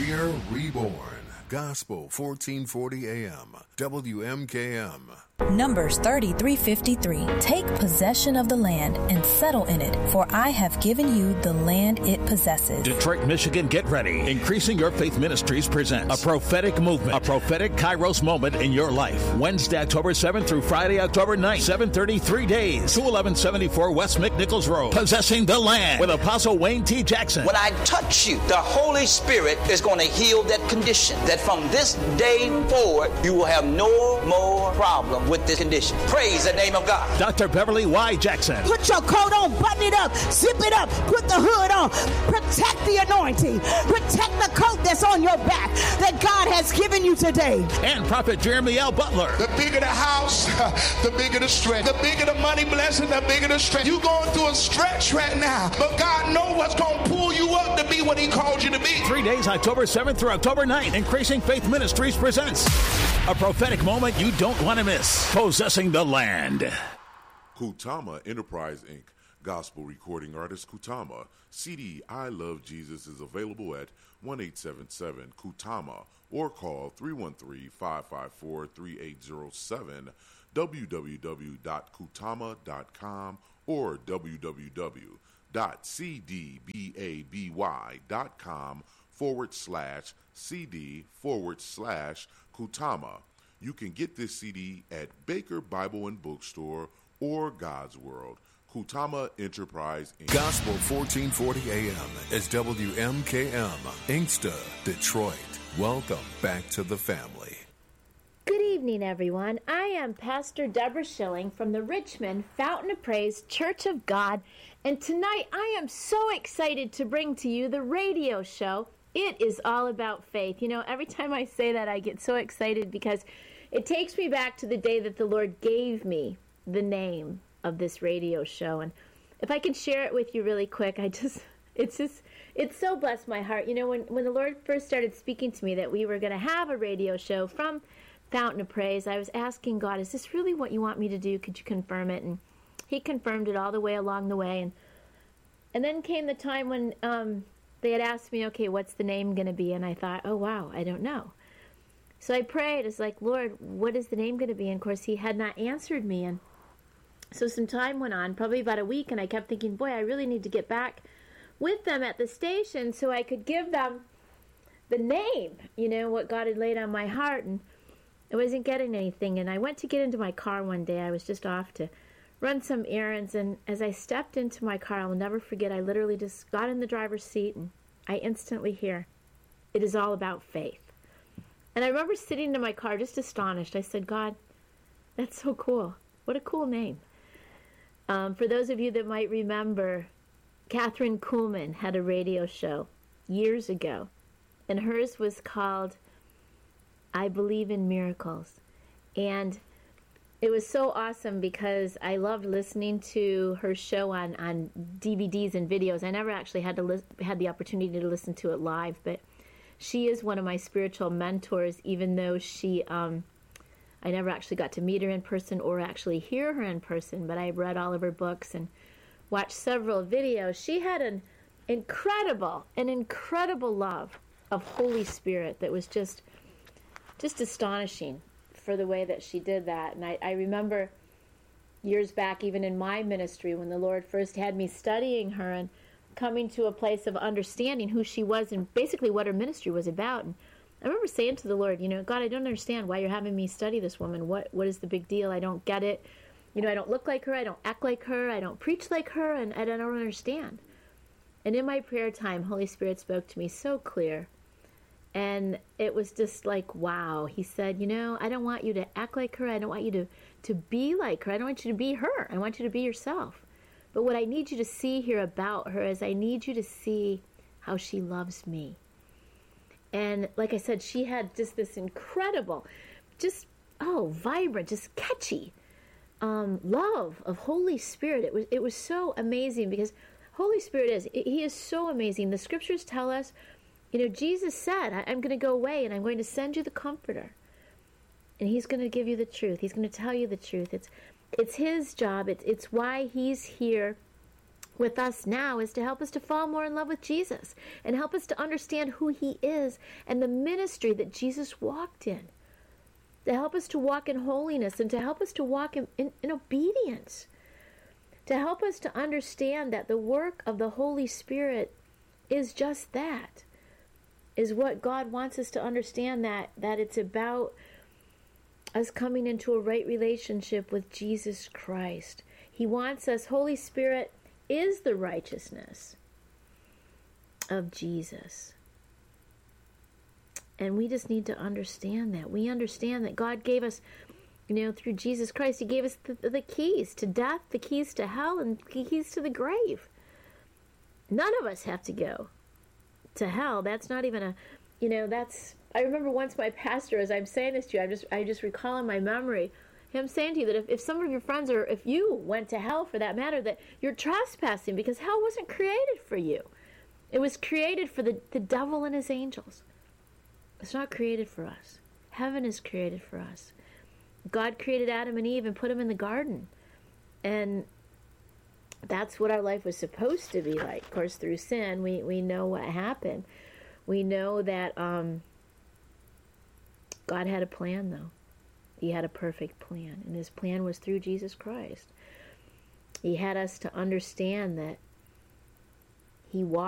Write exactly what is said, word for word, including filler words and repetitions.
We're Reborn. Gospel fourteen forty A M, W M K M. Numbers thirty-three fifty-three. Take possession of the land and settle in it, for I have given you the land it possesses. Detroit, Michigan, get ready. Increasing Your Faith Ministries presents a prophetic movement, a prophetic Kairos moment in your life. Wednesday, October seventh through Friday, October ninth, seven thirty, three days. two eleven seventy-four West McNichols Road. Possessing the land with Apostle Wayne T. Jackson. When I touch you, the Holy Spirit is going to heal that condition. That from this day forward, you will have no more problem with this condition. Praise the name of God. Doctor Beverly Y. Jackson. Put your coat on, button it up, zip it up, put the hood on. Protect the anointing. Protect the coat that's on your back that God has given you today. And Prophet Jeremy L. Butler. The bigger the house, the bigger the stretch. The bigger the money blessing, the bigger the stretch. You're going through a stretch right now, but God knows what's going to pull you up to be what he called you to be. Three days, October seventh through October ninth, Increasing Faith Ministries presents a prophetic moment you don't want to miss. Possessing the land. Kutama Enterprise, Incorporated. Gospel recording artist Kutama. C D I Love Jesus is available at one eight seven seven Kutama or call three one three, five five four, three eight zero seven, w w w dot kutama dot com or w w w dot c d baby dot com forward slash cd forward slash Kutama. You can get this C D at Baker Bible and Bookstore or God's World. Kutama Enterprise, Incorporated. Gospel fourteen forty A M is W M K M, Inkster, Detroit. Welcome back to the family. Good evening, everyone. I am Pastor Deborah Schilling from the Richmond Fountain of Praise Church of God, and tonight I am so excited to bring to you the radio show. It is all about faith. You know, every time I say that, I get so excited because it takes me back to the day that the Lord gave me the name of this radio show. And if I can share it with you really quick, I just, it's just, it's so blessed my heart. You know, when, when the Lord first started speaking to me that we were going to have a radio show from Fountain of Praise, I was asking God, is this really what you want me to do? Could you confirm it? And he confirmed it all the way along the way. And and then came the time when um, they had asked me, okay, what's the name going to be? And I thought, oh, wow, I don't know. So I prayed. It's like, Lord, what is the name going to be? And, of course, he had not answered me. And so some time went on, probably about a week, and I kept thinking, boy, I really need to get back with them at the station so I could give them the name, you know, what God had laid on my heart. And I wasn't getting anything. And I went to get into my car one day. I was just off to run some errands. And as I stepped into my car, I'll never forget, I literally just got in the driver's seat, and I instantly hear, it is all about faith. And I remember sitting in my car just astonished. I said, God, that's so cool. What a cool name. Um, for those of you that might remember, Catherine Kuhlman had a radio show years ago, and hers was called I Believe in Miracles. And it was so awesome because I loved listening to her show on, on D V Ds and videos. I never actually had to li- had the opportunity to listen to it live, but she is one of my spiritual mentors, even though she... Um, I never actually got to meet her in person or actually hear her in person, but I read all of her books and watched several videos. She had an incredible, an incredible love of Holy Spirit that was just, just astonishing for the way that she did that. And I, I remember years back, even in my ministry, when the Lord first had me studying her and coming to a place of understanding who she was and basically what her ministry was about. And I remember saying to the Lord, you know, God, I don't understand why you're having me study this woman. What What is the big deal? I don't get it. You know, I don't look like her. I don't act like her. I don't preach like her. And I don't understand. And in my prayer time, Holy Spirit spoke to me so clear. And it was just like, wow. He said, you know, I don't want you to act like her. I don't want you to, to be like her. I don't want you to be her. I want you to be yourself. But what I need you to see here about her is I need you to see how she loves me. And like I said, she had just this incredible, just, oh, vibrant, just catchy um, love of Holy Spirit. It was it was so amazing because Holy Spirit is, he is so amazing. The scriptures tell us, you know, Jesus said, I'm going to go away and I'm going to send you the Comforter. And he's going to give you the truth. He's going to tell you the truth. It's it's his job. It's, it's why he's here with us now is to help us to fall more in love with Jesus and help us to understand who he is and the ministry that Jesus walked in, to help us to walk in holiness and to help us to walk in, in, in obedience, to help us to understand that the work of the Holy Spirit is just that, is what God wants us to understand, that, that it's about us coming into a right relationship with Jesus Christ. He wants us, Holy Spirit is the righteousness of Jesus. And we just need to understand that. We understand that God gave us, you know, through Jesus Christ, he gave us the, the keys to death, the keys to hell, and the keys to the grave. None of us have to go to hell. That's not even a, you know, that's, I remember once my pastor, as I'm saying this to you, I just, I just recall in my memory, him saying to you that if, if some of your friends, or if you went to hell for that matter, that you're trespassing, because hell wasn't created for you. It was created for the, the devil and his angels. It's not created for us. Heaven is created for us. God created Adam and Eve and put them in the garden. And that's what our life was supposed to be like. Of course, through sin, we, we know what happened. We know that um, God had a plan, though. He had a perfect plan, and his plan was through Jesus Christ. He had us to understand that he walked